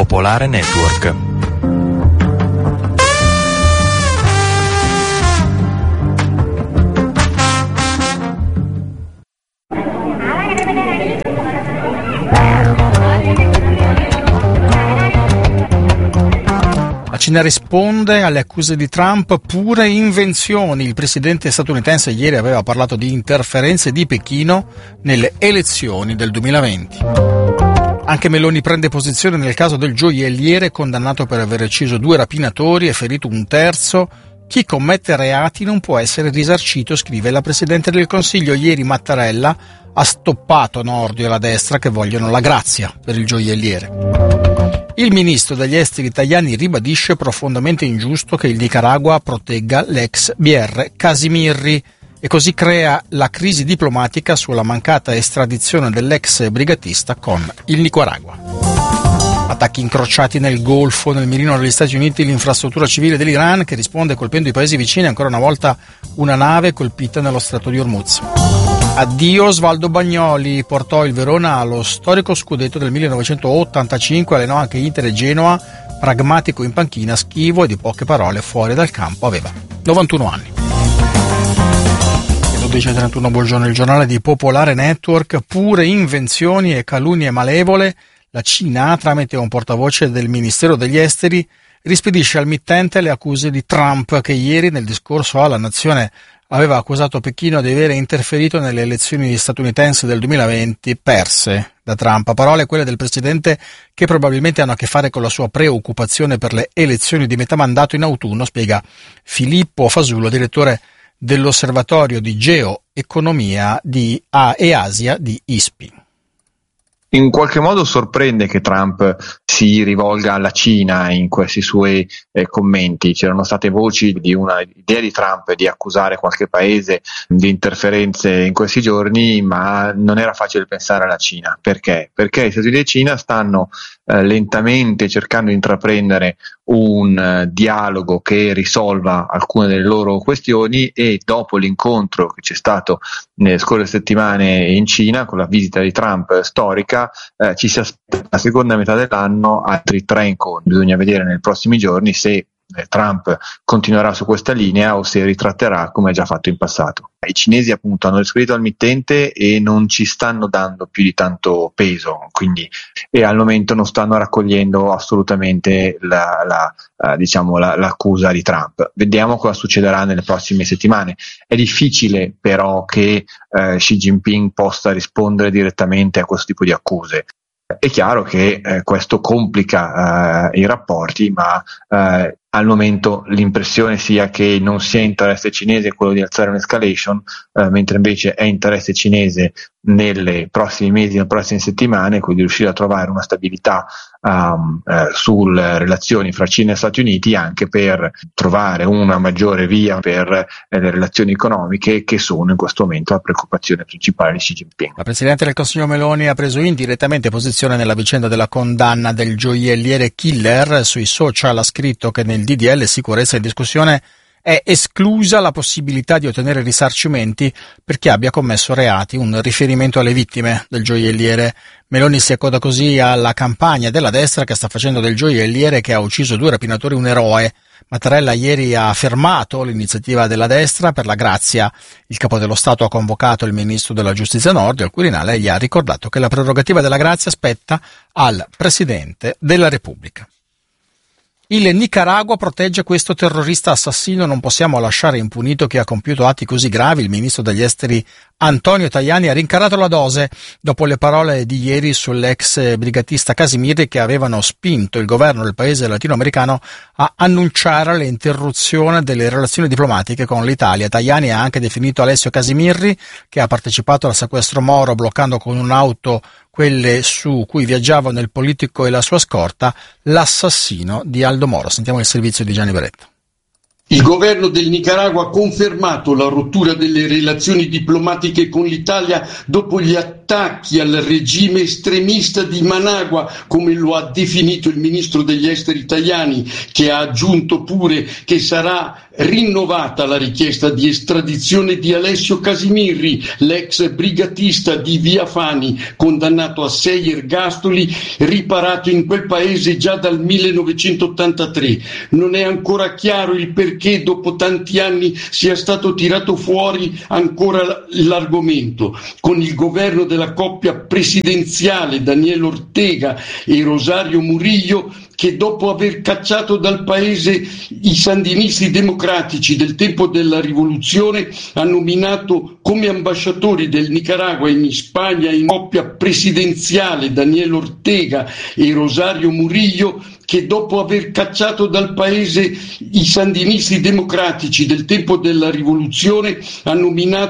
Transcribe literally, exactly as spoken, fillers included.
Popolare Network. La Cina risponde alle accuse di Trump, pure invenzioni. Il presidente statunitense ieri aveva parlato di interferenze di Pechino nelle elezioni del duemilaventi. Anche Meloni prende posizione nel caso del gioielliere condannato per aver ucciso due rapinatori e ferito un terzo. Chi commette reati non può essere risarcito, scrive la Presidente del Consiglio. Ieri Mattarella ha stoppato Nordio e la destra che vogliono la grazia per il gioielliere. Il ministro degli esteri Tajani ribadisce profondamente ingiusto che il Nicaragua protegga l'ex B R Casimirri e così crea la crisi diplomatica sulla mancata estradizione dell'ex brigatista con il Nicaragua. Attacchi incrociati nel Golfo, nel mirino degli Stati Uniti, l'infrastruttura civile dell'Iran che risponde colpendo i paesi vicini, ancora una volta una nave colpita nello stretto di Hormuz. Addio Osvaldo Bagnoli, portò il Verona allo storico scudetto del millenovecentottantacinque, allenò anche Inter e Genoa, pragmatico in panchina, schivo e di poche parole fuori dal campo, aveva novantuno anni. dodici e trentuno, buongiorno, il giornale di Popolare Network, pure invenzioni e calunnie malevole. La Cina, tramite un portavoce del Ministero degli Esteri, rispedisce al mittente le accuse di Trump, che ieri nel discorso alla nazione aveva accusato Pechino di aver interferito nelle elezioni statunitensi del duemilaventi perse da Trump. Parole quelle del presidente che probabilmente hanno a che fare con la sua preoccupazione per le elezioni di metà mandato in autunno, spiega Filippo Fasullo, direttore dell'Osservatorio di Geoeconomia di A e Asia di I S P I. In qualche modo sorprende che Trump si rivolga alla Cina in questi suoi eh, commenti. C'erano state voci di una idea di Trump di accusare qualche paese di interferenze in questi giorni, ma non era facile pensare alla Cina. Perché? Perché gli Stati Uniti e Cina stanno eh, lentamente cercando di intraprendere un uh, dialogo che risolva alcune delle loro questioni, e dopo l'incontro che c'è stato nelle scorse settimane in Cina con la visita di Trump storica, eh, ci si aspetta la seconda metà dell'anno altri tre incontri. Bisogna vedere nei prossimi giorni se Trump continuerà su questa linea o se ritratterà come ha già fatto in passato. I cinesi appunto hanno rispedito al mittente e non ci stanno dando più di tanto peso, quindi e al momento non stanno raccogliendo assolutamente la, la, uh, diciamo la, l'accusa di Trump. Vediamo cosa succederà nelle prossime settimane. È difficile però che uh, Xi Jinping possa rispondere direttamente a questo tipo di accuse. È chiaro che eh, questo complica eh, i rapporti, ma eh, al momento l'impressione sia che non sia interesse cinese quello di alzare un'escalation, eh, mentre invece è interesse cinese nei prossimi mesi, nelle prossime settimane, quindi riuscire a trovare una stabilità um, eh, sulle relazioni fra Cina e Stati Uniti, anche per trovare una maggiore via per eh, le relazioni economiche, che sono in questo momento la preoccupazione principale di Xi Jinping. La Presidente del Consiglio Meloni ha preso indirettamente posizione nella vicenda della condanna del gioielliere killer. Sui social ha scritto che nel D D L sicurezza in discussione è esclusa la possibilità di ottenere risarcimenti per chi abbia commesso reati, un riferimento alle vittime del gioielliere. Meloni si accoda così alla campagna della destra che sta facendo del gioielliere che ha ucciso due rapinatori un eroe. Mattarella ieri ha fermato l'iniziativa della destra per la grazia. Il capo dello Stato ha convocato il ministro della Giustizia Nordio al Quirinale e gli ha ricordato che la prerogativa della grazia spetta al Presidente della Repubblica. Il Nicaragua protegge questo terrorista assassino, non possiamo lasciare impunito chi ha compiuto atti così gravi. Il ministro degli esteri Antonio Tajani ha rincarato la dose dopo le parole di ieri sull'ex brigatista Casimirri, che avevano spinto il governo del paese latinoamericano a annunciare l'interruzione delle relazioni diplomatiche con l'Italia. Tajani ha anche definito Alessio Casimirri, che ha partecipato al sequestro Moro bloccando con un'auto quelle su cui viaggiavano il politico e la sua scorta, l'assassino di Aldo Moro. Sentiamo il servizio di Gianni Beretta. Il governo del Nicaragua ha confermato la rottura delle relazioni diplomatiche con l'Italia dopo gli attacchi attacchi al regime estremista di Managua, come lo ha definito il ministro degli esteri Tajani, che ha aggiunto pure che sarà rinnovata la richiesta di estradizione di Alessio Casimirri, l'ex brigatista di Via Fani, condannato a sei ergastoli, riparato in quel paese già dal millenovecentottantatré. Non è ancora chiaro il perché dopo tanti anni sia stato tirato fuori ancora l'argomento. Con il governo della coppia presidenziale Daniel Ortega e Rosario Murillo, che dopo aver cacciato dal paese i sandinisti democratici del tempo della rivoluzione ha nominato come ambasciatori del Nicaragua in Spagna in coppia presidenziale Daniel Ortega e Rosario Murillo, che dopo aver cacciato dal paese i sandinisti democratici del tempo della rivoluzione ha nominato